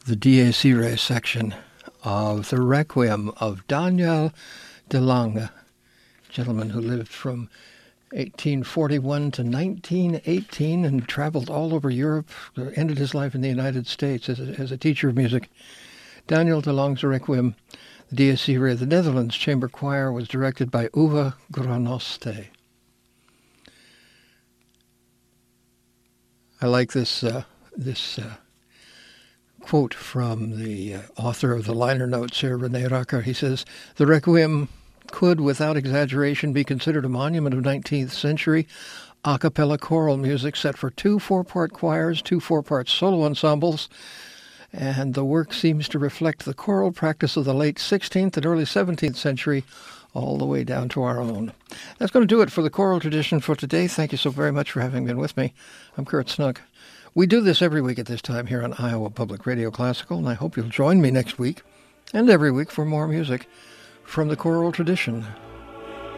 the Dies Irae section of the Requiem of Daniel de Lange, gentleman who lived from 1841 to 1918 and traveled all over Europe, ended his life in the United States as a teacher of music. Daniel de Lange's Requiem, the Dies Irae, the Netherlands Chamber Choir, was directed by Uwe Granoste. I like this quote from the author of the liner notes here, René Racker. He says, "The Requiem could, without exaggeration, be considered a monument of 19th century a cappella choral music set for 2 4-part choirs, 2 4-part solo ensembles, and the work seems to reflect the choral practice of the late 16th and early 17th century, all the way down to our own." That's going to do it for the choral tradition for today. Thank you so very much for having been with me. I'm Kurt Snook. We do this every week at this time here on Iowa Public Radio Classical, and I hope you'll join me next week and every week for more music from the choral tradition.